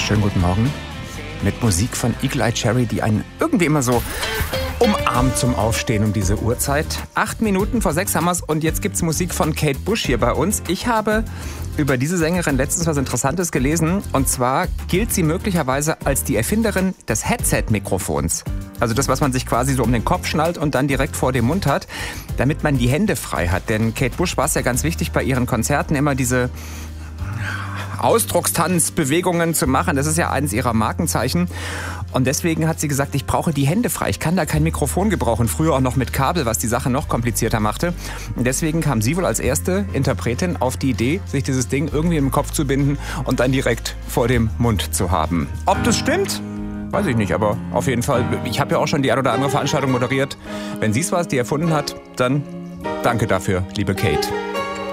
Schönen guten Morgen. Mit Musik von Eagle Eye Cherry, die einen irgendwie immer so umarmt zum Aufstehen um diese Uhrzeit. 8 Minuten vor 6 haben wir's und jetzt gibt's Musik von Kate Bush hier bei uns. Ich habe über diese Sängerin letztens was Interessantes gelesen. Und zwar gilt sie möglicherweise als die Erfinderin des Headset-Mikrofons. Also das, was man sich quasi so um den Kopf schnallt und dann direkt vor dem Mund hat, damit man die Hände frei hat. Denn Kate Bush war es ja ganz wichtig, bei ihren Konzerten immer diese Ausdruckstanzbewegungen zu machen. Das ist ja eines ihrer Markenzeichen. Und deswegen hat sie gesagt, ich brauche die Hände frei. Ich kann da kein Mikrofon gebrauchen. Früher auch noch mit Kabel, was die Sache noch komplizierter machte. Und deswegen kam sie wohl als erste Interpretin auf die Idee, sich dieses Ding irgendwie im Kopf zu binden und dann direkt vor dem Mund zu haben. Ob das stimmt? Weiß ich nicht, aber auf jeden Fall. Ich habe ja auch schon die ein oder andere Veranstaltung moderiert. Wenn sie es war, die erfunden hat, dann danke dafür, liebe Kate.